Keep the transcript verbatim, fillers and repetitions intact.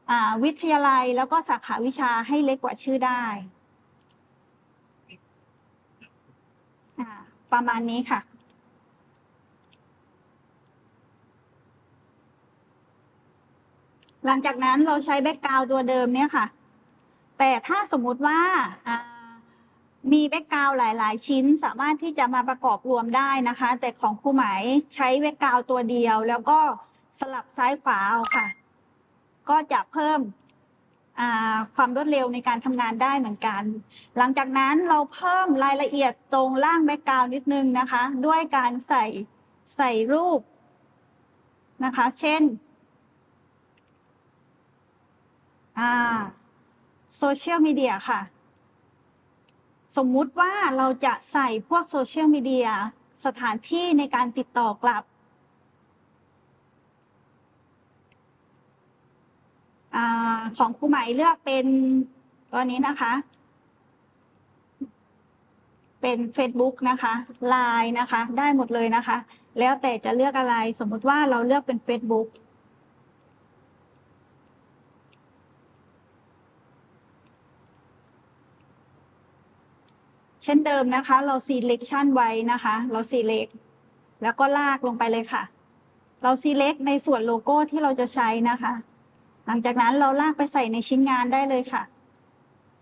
วิทยาลัยแล้วก็สาขาวิชาให้เล็กกว่าชื่อได้ประมาณนี้ค่ะหลังจากนั้นเราใช้แบ็กกราวด์ตัวเดิมเนี่ยค่ะแต่ถ้าสมมุติว่ามีแบ็กกราวด์หลายๆชิ้นสามารถที่จะมาประกอบรวมได้นะคะแต่ของครูหมายใช้แบ็กกราวด์ตัวเดียวแล้วก็สลับซ้ายขวาเอาค่ะก็จะเพิ่มความรวดเร็วในการทำงานได้เหมือนกันหลังจากนั้นเราเพิ่มรายละเอียดตรงล่างแบ็กกราวด์นิดนึงนะคะด้วยการใส่ใส่รูปนะคะเช่นโซเชียลมีเดียค่ะสมมุติว่าเราจะใส่พวกโซเชียลมีเดียสถานที่ในการติดต่อกลับอของครูหมายเลือกเป็นตัวนี้นะคะเป็น Facebook นะคะ ไลน์ นะคะได้หมดเลยนะคะแล้วแต่จะเลือกอะไรสมมุติว่าเราเลือกเป็น Facebookเช่นเดิมนะคะเรา selection ไว้นะคะเรา select แล้วก็ลากลงไปเลยค่ะเรา select ในส่วนโลโก้ที่เราจะใช้นะคะหลังจากนั้นเราลากไปใส่ในชิ้นงานได้เลยค่ะ